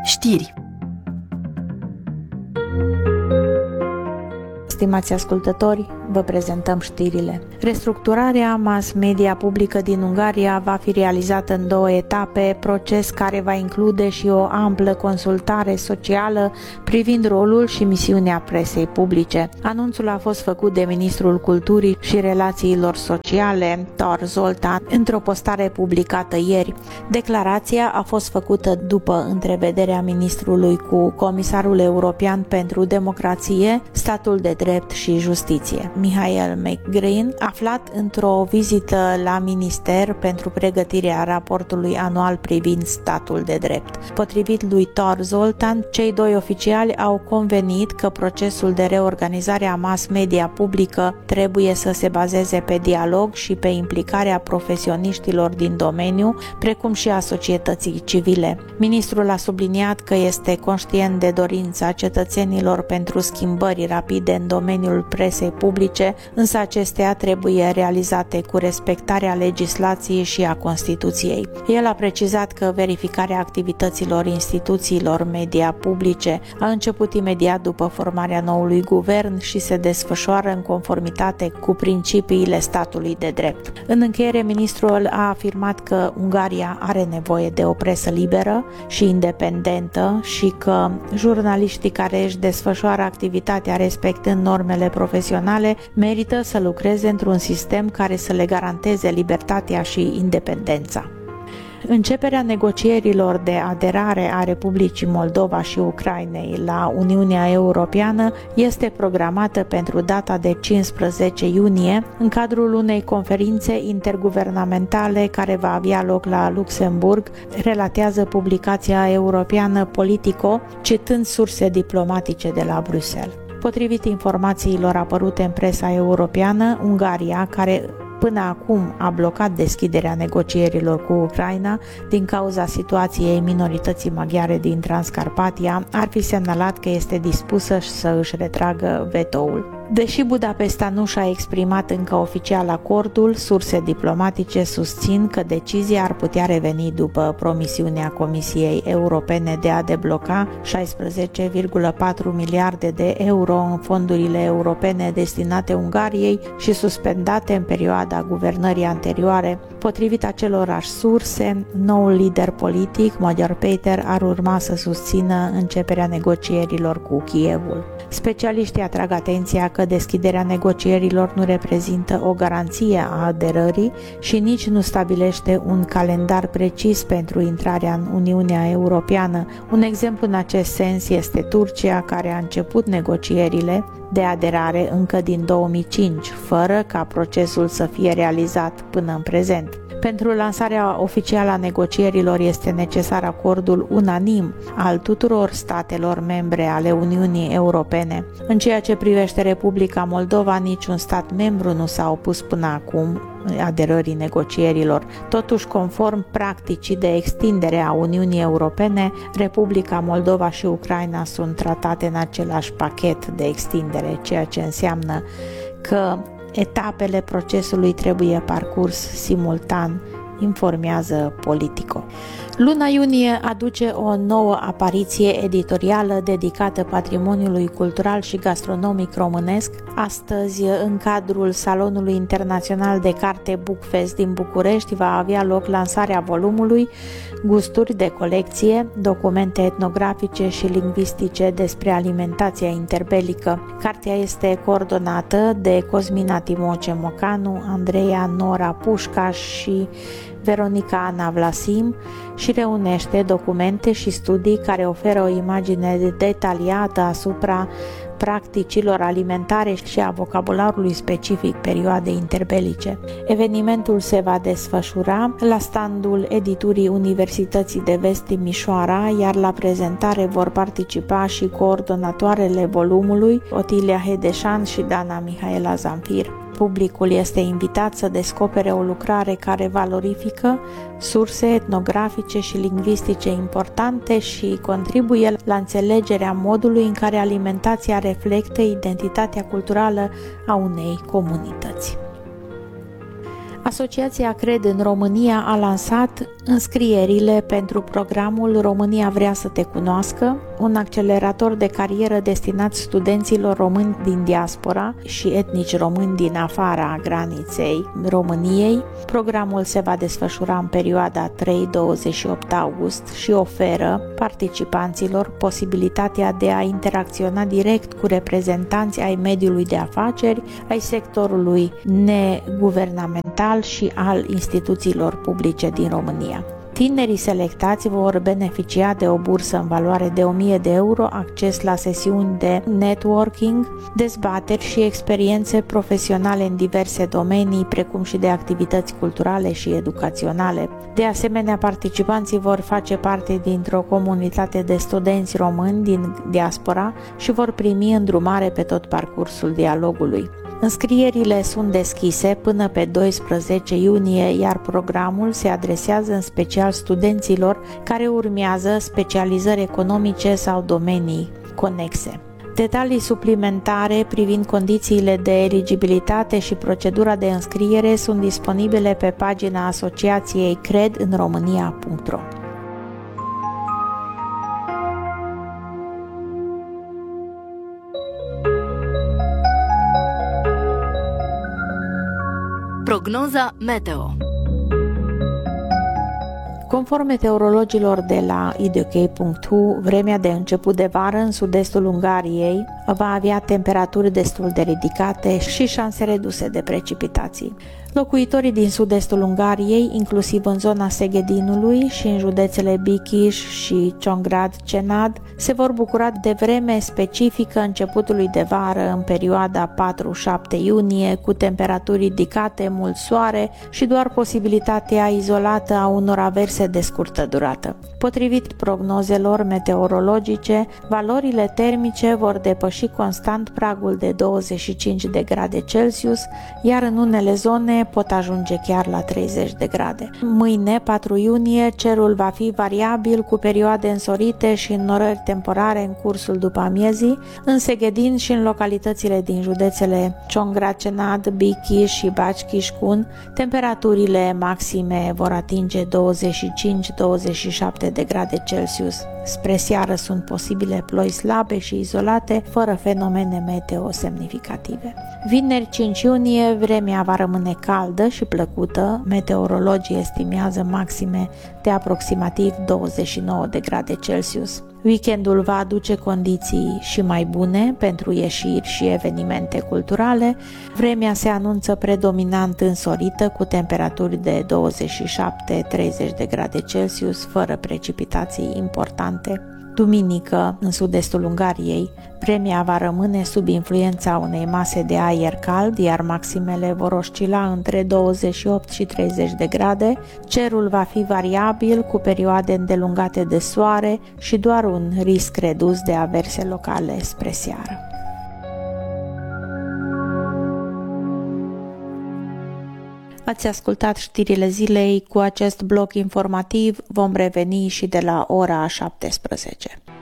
Știri. Stimați ascultători, vă prezentăm știrile. Restructurarea mass media publică din Ungaria va fi realizată în 2 etape, proces care va include și o amplă consultare socială privind rolul și misiunea presei publice. Anunțul a fost făcut de Ministrul Culturii și Relațiilor Sociale, Tóth Zoltán, într-o postare publicată ieri. Declarația a fost făcută după întrevederea ministrului cu Comisarul European pentru Democrație, Statul de Drept și Justiție, Michael McGreen, aflat într-o vizită la minister pentru pregătirea raportului anual privind statul de drept. Potrivit lui Tóth Zoltán, cei 2 oficiali au convenit că procesul de reorganizare a mass media publică trebuie să se bazeze pe dialog și pe implicarea profesioniștilor din domeniu, precum și a societății civile. Ministrul a subliniat că este conștient de dorința cetățenilor pentru schimbări rapide în domeniul presei publice, însă acestea trebuie realizate cu respectarea legislației și a Constituției. El a precizat că verificarea activităților instituțiilor media publice a început imediat după formarea noului guvern și se desfășoară în conformitate cu principiile statului de drept. În încheiere, ministrul a afirmat că Ungaria are nevoie de o presă liberă și independentă și că jurnaliștii care își desfășoară activitatea respectând normele profesionale merită să lucreze într-un sistem care să le garanteze libertatea și independența. Începerea negocierilor de aderare a Republicii Moldova și Ucrainei la Uniunea Europeană este programată pentru data de 15 iunie în cadrul unei conferințe interguvernamentale care va avea loc la Luxemburg, relatează publicația europeană Politico, citând surse diplomatice de la Bruxelles. Potrivit informațiilor apărute în presa europeană, Ungaria, care până acum a blocat deschiderea negocierilor cu Ucraina din cauza situației minorității maghiare din Transcarpatia, ar fi semnalat că este dispusă să își retragă vetoul. Deși Budapesta nu și-a exprimat încă oficial acordul, surse diplomatice susțin că decizia ar putea reveni după promisiunea Comisiei Europene de a debloca 16,4 miliarde de euro în fondurile europene destinate Ungariei și suspendate în perioada guvernării anterioare. Potrivit acelorași surse, noul lider politic, Magyar Péter, ar urma să susțină începerea negocierilor cu Kievul. Specialiștii atrag atenția că deschiderea negocierilor nu reprezintă o garanție a aderării și nici nu stabilește un calendar precis pentru intrarea în Uniunea Europeană. Un exemplu în acest sens este Turcia, care a început negocierile de aderare încă din 2005, fără ca procesul să fie realizat până în prezent. Pentru lansarea oficială a negocierilor este necesar acordul unanim al tuturor statelor membre ale Uniunii Europene. În ceea ce privește Republica Moldova, niciun stat membru nu s-a opus până acum aderării negocierilor. Totuși, conform practicii de extindere a Uniunii Europene, Republica Moldova și Ucraina sunt tratate în același pachet de extindere, ceea ce înseamnă că etapele procesului trebuie parcurs simultan, informează Politico. Luna iunie aduce o nouă apariție editorială dedicată patrimoniului cultural și gastronomic românesc. Astăzi, în cadrul Salonului Internațional de Carte Bookfest din București, va avea loc lansarea volumului Gusturi de colecție, documente etnografice și lingvistice despre alimentația interbelică. Cartea este coordonată de Cosmina Timoce Mocanu, Andreea Nora Pușca și Veronica Ana Vlasim și reunește documente și studii care oferă o imagine detaliată asupra practicilor alimentare și a vocabularului specific perioadei interbelice. Evenimentul se va desfășura la standul editurii Universității de Vest Timișoara, iar la prezentare vor participa și coordonatoarele volumului, Otilia Hedeșan și Dana Mihaela Zamfir. Publicul este invitat să descopere o lucrare care valorifică surse etnografice și lingvistice importante și contribuie la înțelegerea modului în care alimentația reflectă identitatea culturală a unei comunități. Asociația Cred în România a lansat Înscrierile pentru programul România vrea să te cunoască, un accelerator de carieră destinat studenților români din diaspora și etnici români din afara graniței României. Programul se va desfășura în perioada 3-28 august și oferă participanților posibilitatea de a interacționa direct cu reprezentanți ai mediului de afaceri, ai sectorului neguvernamental și al instituțiilor publice din România. Tinerii selectați vor beneficia de o bursă în valoare de 1000 de euro, acces la sesiuni de networking, dezbateri și experiențe profesionale în diverse domenii, precum și de activități culturale și educaționale. De asemenea, participanții vor face parte dintr-o comunitate de studenți români din diaspora și vor primi îndrumare pe tot parcursul dialogului. Înscrierile sunt deschise până pe 12 iunie, iar programul se adresează în special studenților care urmează specializări economice sau domenii conexe. Detalii suplimentare privind condițiile de eligibilitate și procedura de înscriere sunt disponibile pe pagina asociației credinromania.ro. Prognoza meteo. Conform meteorologilor de la idok.hu, vremea de început de vară în sud-estul Ungariei va avea temperaturi destul de ridicate și șanse reduse de precipitații. Locuitorii din sud-estul Ungariei, inclusiv în zona Seghedinului și în județele Bikiș și Csongrád-Csenad, se vor bucura de vreme specifică începutului de vară în perioada 4-7 iunie, cu temperaturi ridicate, mult soare și doar posibilitatea izolată a unor averse de scurtă durată. Potrivit prognozelor meteorologice, valorile termice vor depăși constant pragul de 25 de grade Celsius, iar în unele zone pot ajunge chiar la 30 de grade. Mâine, 4 iunie, cerul va fi variabil cu perioade însorite și înnorări temporare în cursul după amiezii, în Seghedin și în localitățile din județele Csongrád-Csenad, Bikiș și Bács-Kiskun, temperaturile maxime vor atinge 25-27 de grade Celsius. Spre seară sunt posibile ploi slabe și izolate, fără fenomene meteo semnificative. Vineri 5 iunie, vremea va rămâne caldă și plăcută, meteorologii estimează maxime de aproximativ 29 de grade Celsius. Weekendul va aduce condiții și mai bune pentru ieșiri și evenimente culturale. Vremea se anunță predominant însorită cu temperaturi de 27-30 de grade Celsius, fără precipitații importante. Duminică, în sud-estul Ungariei, vremea va rămâne sub influența unei mase de aer cald, iar maximele vor oscila între 28 și 30 de grade, cerul va fi variabil cu perioade îndelungate de soare și doar un risc redus de averse locale spre seară. Ați ascultat știrile zilei. Cu acest bloc informativ vom reveni și de la ora 17.